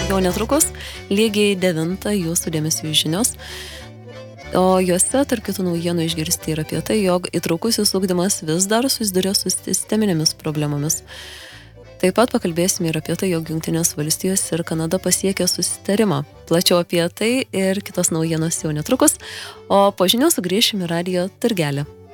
jau netrukus, lygiai 9 jūsų dėmesio žinios. O juose, tarp kitų naujienų, išgirsti ir apie tai, jog įtraukusis ugdymas vis dar susiduria su sisteminėmis problemomis. Taip pat pakalbėsime ir apie tai, jog Jungtinės valstijos ir Kanada pasiekė susitarimą. Plačiau apie tai ir kitos naujienos jau netrukus, o po žinių sugrįšime į radijo turgelį.